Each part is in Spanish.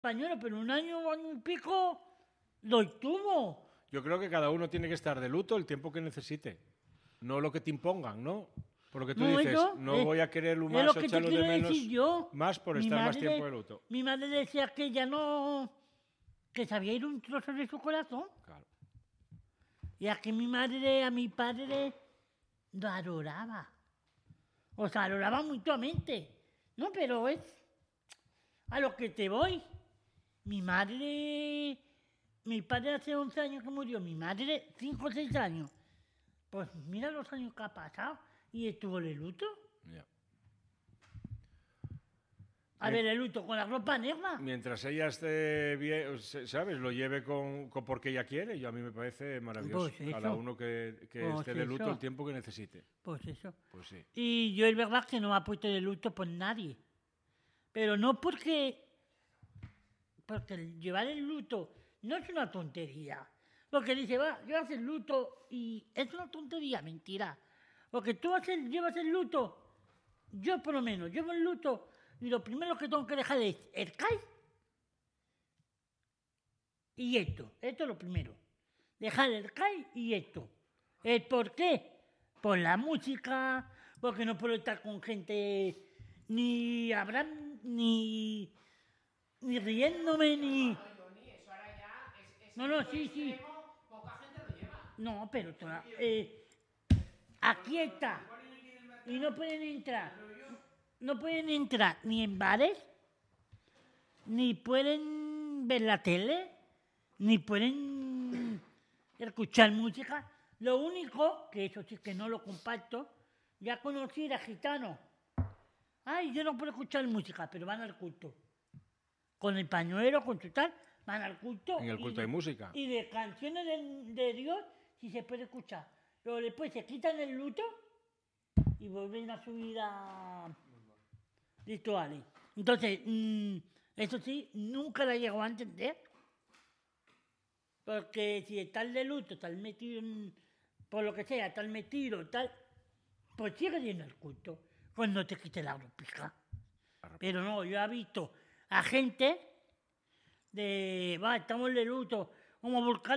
pañuelo, pero un año y pico lo tuvo. Yo creo que cada uno tiene que estar de luto el tiempo que necesite. No lo que te impongan, ¿no? Por lo que tú dices, no voy a querer un más o echarlo de menos más por estar más tiempo de luto. Mi madre decía que ya no... que sabía ir un trozo de su corazón. Claro. Y a que mi madre, a mi padre, lo adoraba. O sea, adoraba mutuamente. No, pero es a lo que te voy. Mi madre... Mi padre hace 11 años que murió. Mi madre, 5 o 6 años. Pues mira los años que ha pasado. Y estuvo de luto. Yeah. A ver, el luto con la ropa negra. Mientras ella esté bien, ¿sabes? Lo lleve con porque ella quiere. Yo a mí me parece maravilloso. Pues cada uno que esté de luto el tiempo que necesite. Pues eso. Pues sí. Y yo es verdad que no me ha puesto de luto por nadie. Pero no porque llevar el luto no es una tontería. Porque dice, va, llevas el luto y es una tontería, mentira. Porque tú llevas el luto, yo por lo menos llevo el luto y lo primero que tengo que dejar es el CAI y esto es lo primero. Dejar el CAI y esto. ¿El por qué? Por la música, porque no puedo estar con gente ni hablando, ni riéndome, ni... No, sí. Poca gente lo lleva. No, pero aquí está. Y no pueden entrar. No pueden entrar ni en bares, ni pueden ver la tele, ni pueden escuchar música. Lo único, que eso sí que no lo comparto, ya conocí era gitano. Ay, yo no puedo escuchar música, pero van al culto. Con el pañuelo, con su tal, van al culto. En el culto hay música. Y de canciones de Dios, sí se puede escuchar. Pero después se quitan el luto y vuelven a su vida rituales. Entonces, eso sí, nunca la llego a entender. Porque si estás de luto, estás metido por lo que sea, estás metido, tal, pues sigue yendo al culto. Pues no te quites la ropica. Pero no, yo he visto a gente estamos de luto, como buscar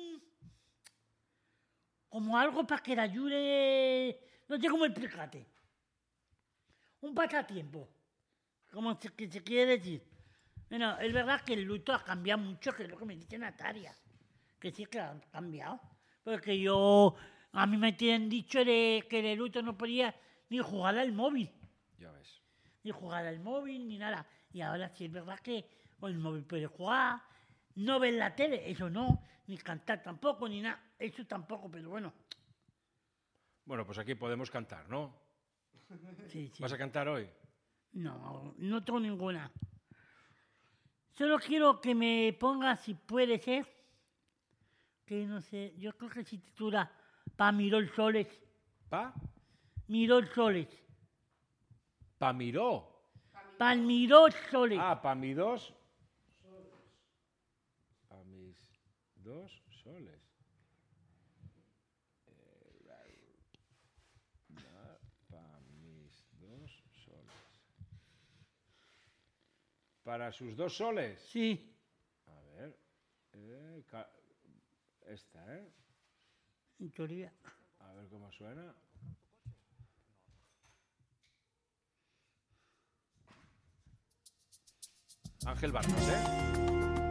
como algo para que le ayude, no sé cómo explicarte, un pasatiempo, como que se quiere decir. Bueno, es verdad que el luto ha cambiado mucho, que es lo que me dice Natalia, que sí que ha cambiado, porque a mí me tienen dicho que de luto no podía ni jugar al móvil. Ya ves. Ni jugar al móvil, ni nada. Y ahora sí es verdad que con el móvil puedes jugar, no ver la tele, eso no, ni cantar tampoco, ni nada, eso tampoco, pero bueno. Bueno, pues aquí podemos cantar, ¿no? Sí. ¿Vas a cantar hoy? No tengo ninguna. Solo quiero que me pongas, si puede ser, que no sé, yo creo que se titula Pa' Miró Soles. ¿Pa? Miró Soles. Pa' Miró. Palmiró Soles. Ah, pa' mis dos. Pa' mis dos soles. Pa' mis dos soles. ¿Para sus 2 soles? Sí. A ver. Esta, ¿eh? En teoría. A ver cómo suena. Ángel Barros, ¿eh?